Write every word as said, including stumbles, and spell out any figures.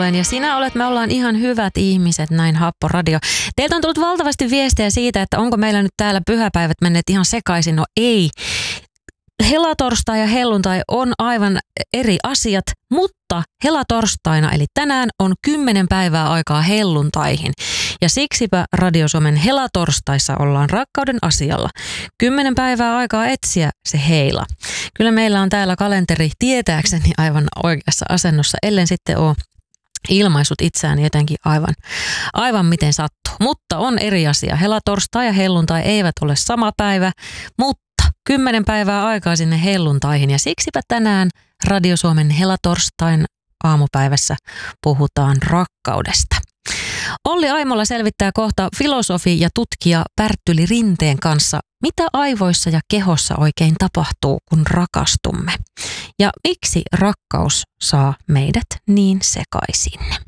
torstain ja sinä olet, me ollaan ihan hyvät ihmiset, näin Happo Radio. Teiltä on tullut valtavasti viestejä siitä, että onko meillä nyt täällä pyhäpäivät menneet ihan sekaisin. No ei. Helatorstai ja helluntai on aivan eri asiat, mutta helatorstaina eli tänään on kymmenen päivää aikaa helluntaihin. Ja siksipä Radio Suomen helatorstaissa ollaan rakkauden asialla. Kymmenen päivää aikaa etsiä se heila. Kyllä meillä on täällä kalenteri tietääkseni aivan oikeassa asennossa, ellen sitten ole ilmaisut itseään jotenkin aivan, aivan miten sattuu. Mutta on eri asia. Helatorstai ja helluntai eivät ole sama päivä, mutta kymmenen päivää aikaa sinne helluntaihin ja siksipä tänään Radio Suomen helatorstain aamupäivässä puhutaan rakkaudesta. Olli Aimola selvittää kohta filosofi ja tutkija Pärttyli Rinteen kanssa, mitä aivoissa ja kehossa oikein tapahtuu, kun rakastumme. Ja miksi rakkaus saa meidät niin sekaisin.